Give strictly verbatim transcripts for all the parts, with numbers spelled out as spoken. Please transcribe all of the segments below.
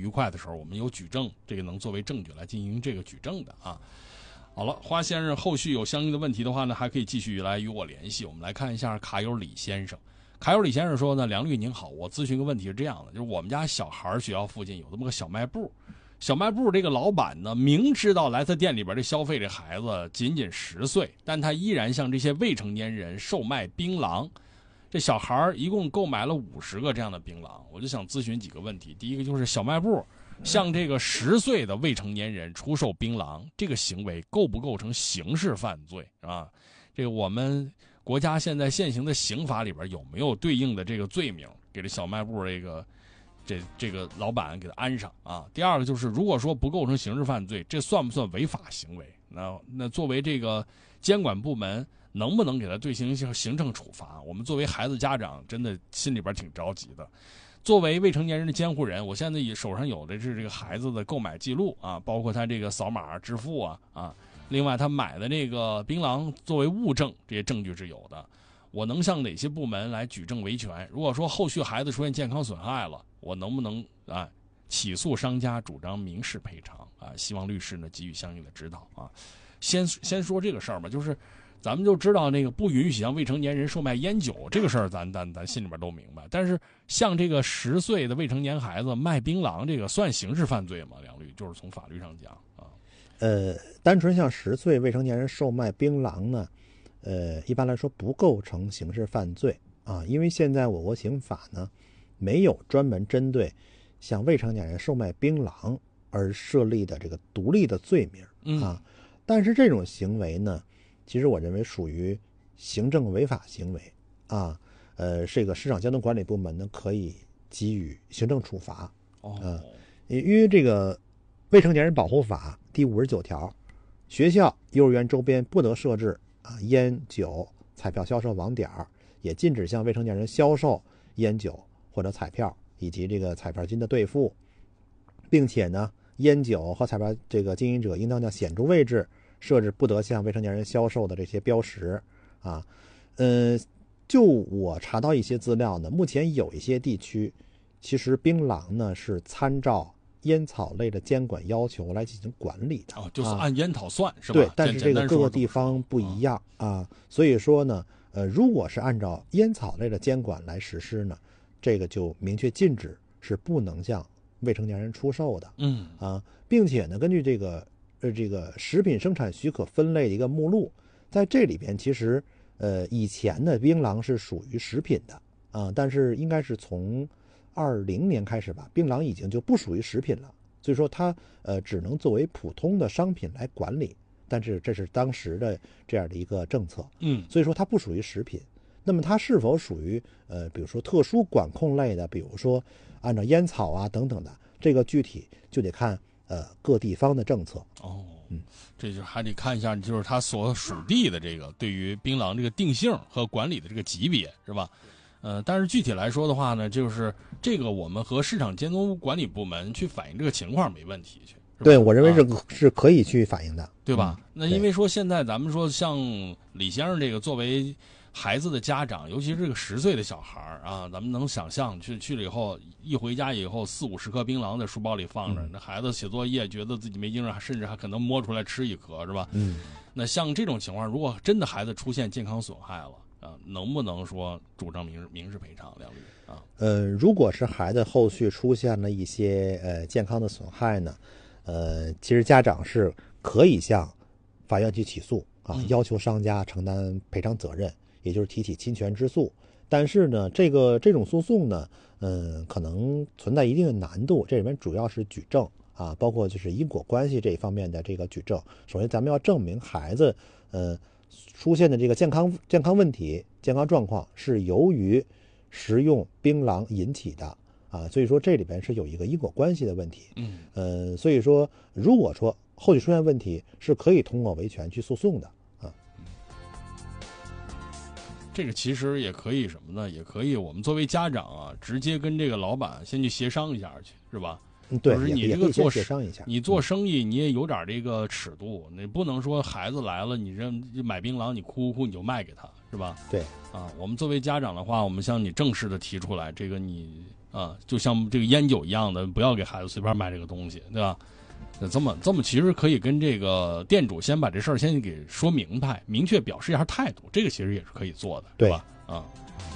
愉快的时候，我们有举证，这个能作为证据来进行这个举证的啊。好了，花先生后续有相应的问题的话呢，还可以继续来与我联系。我们来看一下卡友李先生。卡友李先生说呢，梁律您好，我咨询个问题是这样的，就是我们家小孩学校附近有这么个小卖部，小卖部这个老板呢，明知道来他店里边的消费这孩子仅仅十岁，但他依然向这些未成年人售卖槟榔。这小孩一共购买了五十个这样的槟榔，我就想咨询几个问题。第一个就是小卖部向这个十岁的未成年人出售槟榔，这个行为构不构成刑事犯罪啊？这个我们国家现在现行的刑法里边有没有对应的这个罪名给这小卖部这个这这个老板给他安上啊？第二个就是如果说不构成刑事犯罪，这算不算违法行为？那那作为这个监管部门，能不能给他对行行政处罚？我们作为孩子家长，真的心里边挺着急的。作为未成年人的监护人，我现在手上有的是这个孩子的购买记录啊，包括他这个扫码支付啊啊，另外他买的这个槟榔作为物证，这些证据是有的。我能向哪些部门来举证维权？如果说后续孩子出现健康损害了，我能不能啊起诉商家主张民事赔偿啊？希望律师呢给予相应的指导啊。先先说这个事儿吧，就是咱们就知道那个不允许向未成年人售卖烟酒这个事儿，咱咱咱心里边都明白。但是像这个十岁的未成年孩子卖槟榔，这个算刑事犯罪吗？梁律，就是从法律上讲啊。 呃，单纯向十岁未成年人售卖槟榔呢，呃，一般来说不构成刑事犯罪啊，因为现在我国刑法呢没有专门针对向未成年人售卖槟榔而设立的这个独立的罪名啊。嗯、但是这种行为呢，其实我认为属于行政违法行为啊，呃，这个市场监督管理部门呢可以给予行政处罚。 哦， 呃，因为这个未成年人保护法第五十九条，学校、幼儿园周边不得设置啊烟酒彩票销售网点，也禁止向未成年人销售烟酒或者彩票以及这个彩票金的兑付，并且呢，烟酒和彩票这个经营者应当在显著位置设置不得向未成年人销售的这些标识啊。呃，就我查到一些资料呢，目前有一些地区其实槟榔呢是参照烟草类的监管要求来进行管理的。 哦，就是按烟草算、啊、是吧？ 对，但是这个各个地方不一样啊，所以说呢，呃，如果是按照烟草类的监管来实施呢，这个就明确禁止是不能向未成年人出售的。 嗯啊，并且呢，根据这个呃这个食品生产许可分类的一个目录，在这里边其实呃以前的槟榔是属于食品的啊，但是应该是从二零年开始吧，槟榔已经就不属于食品了，所以说它呃只能作为普通的商品来管理，但是这是当时的这样的一个政策， 嗯， 所以说它不属于食品。那么它是否属于呃比如说特殊管控类的，比如说按照烟草啊等等的，这个具体就得看呃各地方的政策。 哦， 嗯， 这就还得看一下，就是它所属地的这个对于槟榔这个定性和管理的这个级别，是吧？呃，但是具体来说的话呢，就是这个我们和市场监督管理部门去反映这个情况没问题去。 对，我认为是、 啊、 是可以去反映的， 对吧？ 嗯、 那因为说现在咱们说像李先生这个作为孩子的家长，尤其是这个十岁的小孩啊，咱们能想象去去了以后，一回家以后四五十颗槟榔在书包里放着，嗯、那孩子写作业觉得自己没精神，甚至还可能摸出来吃一颗，是吧？ 嗯。 那像这种情况，如果真的孩子出现健康损害了。啊，能不能说主张民事民事赔偿？梁律啊， 呃，如果是孩子后续出现了一些呃健康的损害呢，呃，其实家长是可以向法院去起诉啊， 嗯、 要求商家承担赔偿责任，也就是提起侵权之诉。但是呢，这个这种诉讼呢，嗯、呃，可能存在一定的难度，这里面主要是举证啊，包括就是因果关系这一方面的这个举证。首先，咱们要证明孩子，呃。出现的这个健康健康问题、健康状况是由于食用槟榔引起的啊，所以说这里边是有一个因果关系的问题。 嗯， 呃，所以说如果说后续出现问题，是可以通过维权去诉讼的啊。 这个其实也可以什么呢？也可以我们作为家长啊，直接跟这个老板先去协商一下去，是吧？ 对， 就是你这个做商一下， 你做生意你也有点这个尺度，你不能说孩子来了，你这买槟榔你哭哭你就卖给他，是吧？ 对， 啊，我们作为家长的话，我们向你正式的提出来，这个你啊，就像这个烟酒一样的，不要给孩子随便卖这个东西，对吧？那这么这么其实可以跟这个店主先把这事儿先给说明白，明确表示一下态度，这个其实也是可以做的，对吧？啊，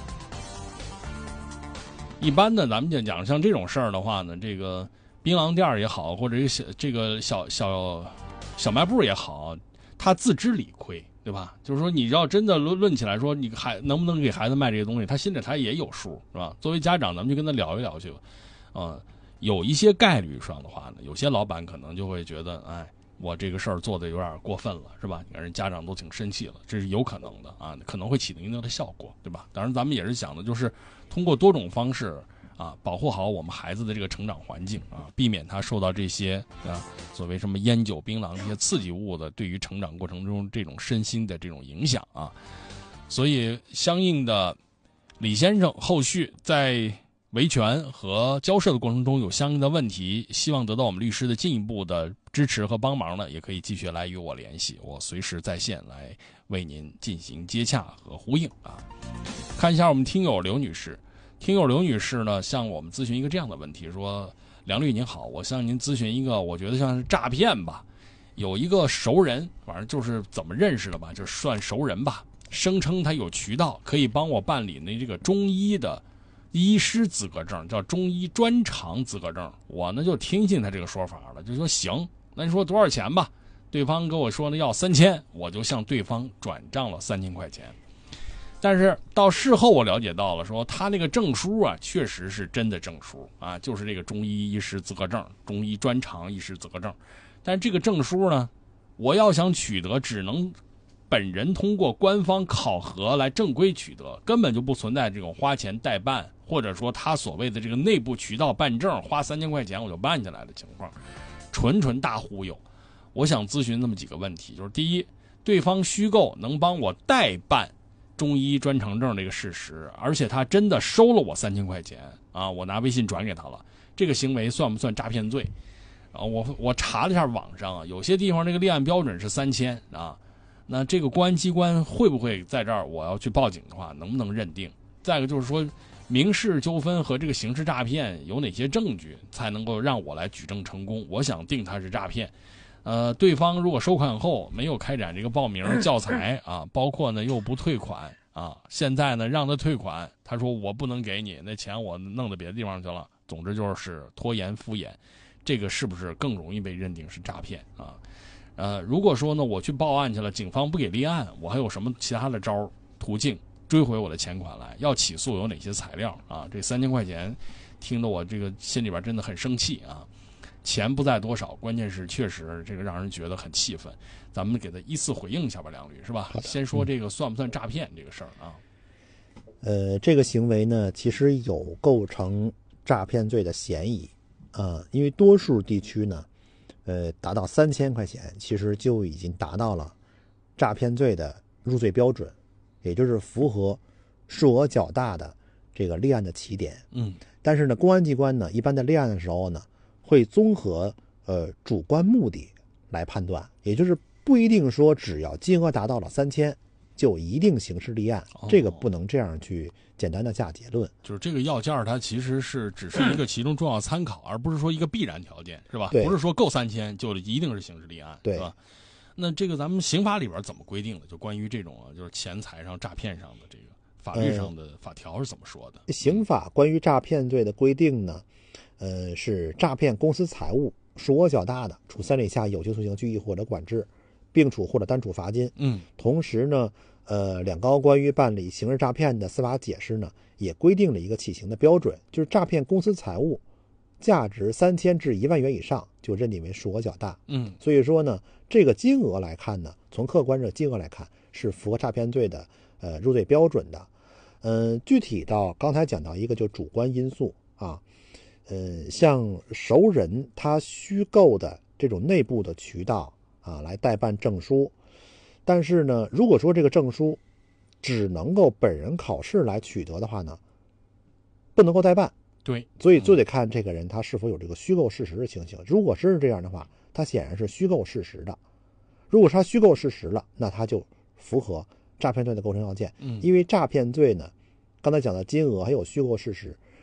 一般的咱们就讲像这种事儿的话呢，这个槟榔店也好，或者一个小这个小小小卖部也好，他自知理亏，对吧？就是说你要真的论论起来说，你还能不能给孩子卖这些东西，他心里他也有数，是吧？作为家长，咱们就跟他聊一聊去，啊、呃。有一些概率上的话呢，有些老板可能就会觉得，哎，我这个事儿做的有点过分了，是吧？你看人家长都挺生气了，这是有可能的啊，可能会起到一定的效果，对吧？当然，咱们也是想的，就是通过多种方式啊，保护好我们孩子的这个成长环境啊，避免他受到这些啊所谓什么烟酒槟榔这些刺激物的对于成长过程中这种身心的这种影响啊。所以，相应的，李先生后续在维权和交涉的过程中有相应的问题，希望得到我们律师的进一步的支持和帮忙呢，也可以继续来与我联系，我随时在线来为您进行接洽和呼应啊。看一下我们听友刘女士，听友刘女士呢向我们咨询一个这样的问题，说梁律您好，我向您咨询一个我觉得像是诈骗吧，有一个熟人，反正就是怎么认识的吧，就算熟人吧，声称他有渠道可以帮我办理那这个中医的医师资格证，叫中医专长资格证。我呢就听信他这个说法了，就说行，那你说多少钱吧？对方跟我说呢要三千，我就向对方转账了三千块钱。但是到事后我了解到了，说他那个证书啊，确实是真的证书啊，就是这个中医医师资格证、中医专长医师资格证。但是这个证书呢，我要想取得，只能本人通过官方考核来正规取得，根本就不存在这种花钱代办，或者说他所谓的这个内部渠道办证，花三千块钱我就办下来的情况，纯纯大忽悠。我想咨询那么几个问题，就是第一，对方虚构能帮我代办中医专长证这个事实，而且他真的收了我三千块钱啊，我拿微信转给他了，这个行为算不算诈骗罪？啊，我我查了一下网上啊，有些地方这个立案标准是三千啊。那这个公安机关会不会在这儿我要去报警的话，能不能认定？再一个就是说，民事纠纷和这个刑事诈骗有哪些证据才能够让我来举证成功？我想定它是诈骗。呃，对方如果收款后没有开展这个报名教材啊，包括呢又不退款啊，现在呢让他退款，他说我不能给你，那钱我弄到别的地方去了。总之就是拖延敷衍，这个是不是更容易被认定是诈骗啊？呃，如果说呢，我去报案去了，警方不给立案，我还有什么其他的招途径追回我的钱款来？要起诉有哪些材料啊？这三千块钱，听得我这个心里边真的很生气啊！钱不在多少，关键是确实这个让人觉得很气愤。咱们给他依次回应一下吧，梁律是吧？先说这个算不算诈骗这个事儿啊？ 呃，这个行为呢，其实有构成诈骗罪的嫌疑啊，因为多数地区呢。呃，达到三千块钱，其实就已经达到了诈骗罪的入罪标准，也就是符合数额较大的这个立案的起点。 嗯， 但是呢，公安机关呢，一般在立案的时候呢，会综合呃主观目的来判断，也就是不一定说只要金额达到了三千，就一定刑事立案， 哦、 这个不能这样去简单的下结论。 就是这个要件它其实是只是一个其中重要参考，而不是说一个必然条件，是吧？不是说够三千就一定是刑事立案， 对是吧？那这个咱们刑法里边怎么规定的？就关于这种啊，就是钱财上诈骗上的这个法律上的法条是怎么说的？ 呃、刑法关于诈骗罪的规定呢，呃，是诈骗公私财物，数额较大的，处三年以下有期徒刑、拘役或者管制，并处或者单处罚金。 嗯， 同时呢。呃，两高关于办理刑事诈骗的司法解释呢，也规定了一个起刑的标准，就是诈骗公私财物，价值三千至一万元以上，就认定为数额较大。 嗯， 所以说呢，这个金额来看呢，从客观这个金额来看，是符合诈骗罪的呃入罪标准的。嗯、呃，具体到刚才讲到一个就主观因素啊，呃，像熟人他虚构的这种内部的渠道啊，来代办证书。但是呢，如果说这个证书只能够本人考试来取得的话呢，不能够代办。 对， 所以就得看这个人他是否有这个虚构事实的情形。如果是这样的话，他显然是虚构事实的。如果是他虚构事实了，那他就符合诈骗罪的构成要件。 嗯， 因为诈骗罪呢，刚才讲的金额还有虚构事实，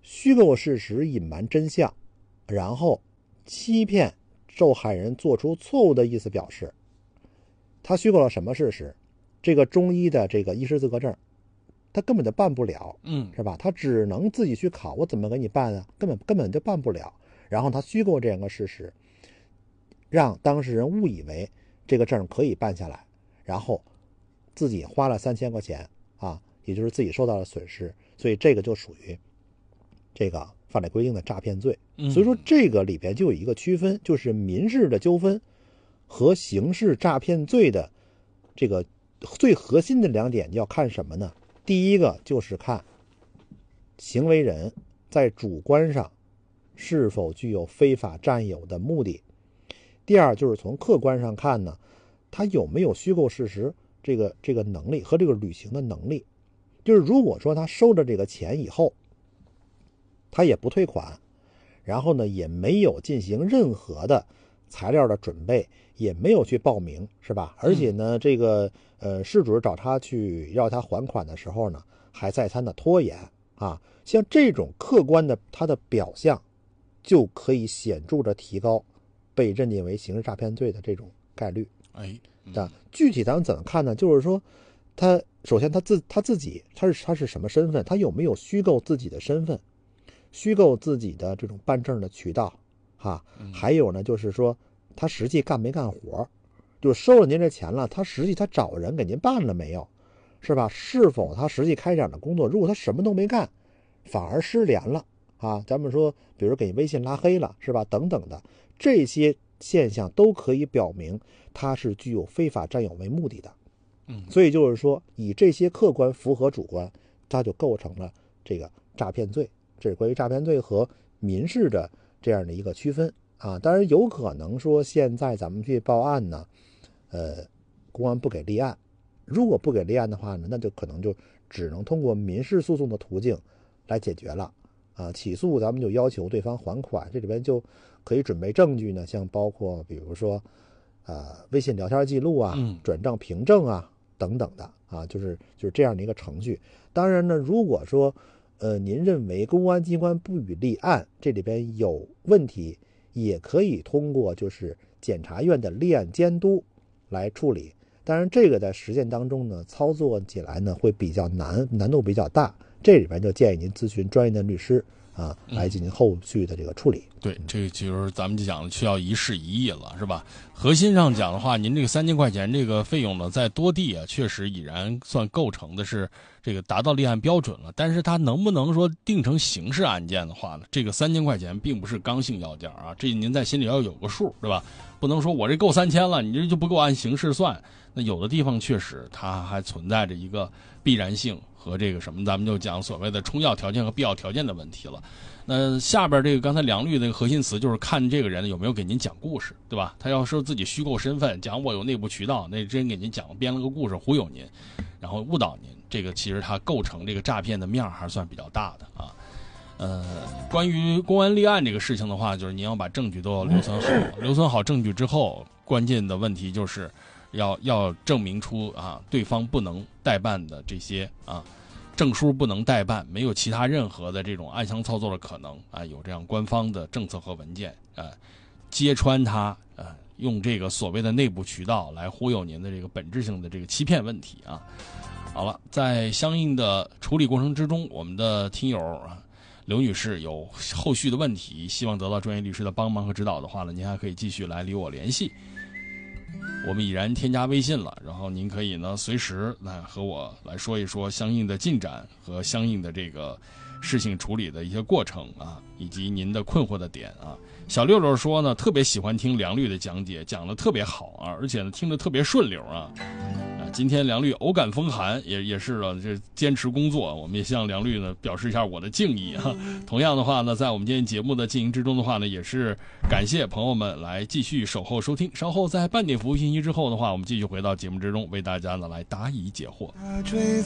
虚构事实，隐瞒真相，然后欺骗受害人做出错误的意思表示。他虚构了什么事实？这个中医的这个医师资格证他根本就办不了， 嗯， 是吧？他只能自己去考，我怎么给你办啊？根本根本就办不了。然后他虚构这样个事实，让当事人误以为这个证可以办下来，然后自己花了三千块钱啊，也就是自己受到了损失，所以这个就属于这个法律规定的诈骗罪。 嗯、 所以说这个里边就有一个区分，就是民事的纠纷和刑事诈骗罪的这个最核心的两点要看什么呢？第一个就是看行为人在主观上是否具有非法占有的目的。第二就是从客观上看呢，他有没有虚构事实这个这个能力和这个履行的能力。就是如果说他收了这个钱以后，他也不退款，然后呢也没有进行任何的材料的准备，也没有去报名，是吧？而且呢，这个呃事主找他去要他还款的时候呢，还再三的拖延啊，像这种客观的他的表象，就可以显著的提高被认定为刑事诈骗罪的这种概率。 哎， 啊，具体咱们怎么看呢？就是说，他首先他自他自己他是他是什么身份？他有没有虚构自己的身份？虚构自己的这种办证的渠道啊？还有呢，就是说他实际干没干活？就收了您这钱了，他实际他找人给您办了没有？是吧？是否他实际开展了工作？如果他什么都没干，反而失联了啊，咱们说，比如给微信拉黑了，是吧？等等的这些现象都可以表明他是具有非法占有为目的的。 嗯， 所以就是说，以这些客观符合主观，它就构成了这个诈骗罪。这是关于诈骗罪和民事的这样的一个区分啊。当然有可能说现在咱们去报案呢，呃，公安不给立案。如果不给立案的话呢，那就可能就只能通过民事诉讼的途径来解决了啊。起诉咱们就要求对方还款，这里边就可以准备证据呢，像包括比如说呃微信聊天记录啊、转账凭证啊等等的啊，就是就是这样的一个程序。当然呢，如果说呃您认为公安机关不予立案，这里边有问题，也可以通过就是检察院的立案监督来处理。当然这个在实践当中呢，操作起来呢会比较难，难度比较大，这里边就建议您咨询专业的律师啊，来进行后续的这个处理。 嗯、对，这个就是咱们就讲需要一事一议了，是吧？核心上讲的话，您这个三千块钱这个费用呢，在多地啊，确实已然算构成的是这个达到立案标准了。但是它能不能说定成刑事案件的话呢？这个三千块钱并不是刚性要件啊，这您在心里要有个数，对吧？不能说我这够三千了，你这就不给我按刑事算。那有的地方确实它还存在着一个必然性和这个什么，咱们就讲所谓的充要条件和必要条件的问题了。那下边这个刚才梁律那个核心词就是看这个人有没有给您讲故事，对吧？他要说自己虚构身份，讲我有内部渠道，那真给您讲编了个故事忽悠您，然后误导您，这个其实他构成这个诈骗的面还是算比较大的啊。呃，关于公安立案这个事情的话，就是您要把证据都要留存好，留存好证据之后，关键的问题就是要要证明出啊对方不能代办的这些啊。证书不能代办，没有其他任何的这种暗箱操作的可能啊！有这样官方的政策和文件啊，揭穿他啊，用这个所谓的内部渠道来忽悠您的这个本质性的这个欺骗问题啊！好了，在相应的处理过程之中，我们的听友啊刘女士有后续的问题，希望得到专业律师的帮忙和指导的话呢，您还可以继续来与我联系。我们已然添加微信了，然后您可以呢随时来和我来说一说相应的进展和相应的这个事情处理的一些过程啊，以及您的困惑的点啊。小六六说呢，特别喜欢听梁律的讲解，讲得特别好啊，而且呢听得特别顺溜啊。啊，今天梁律偶感风寒，也也是了，这坚持工作，我们也向梁律呢表示一下我的敬意啊。同样的话呢，在我们今天节目的进行之中的话呢，也是感谢朋友们来继续守候收听。稍后在半点服务信息之后的话，我们继续回到节目之中，为大家呢来答疑解惑。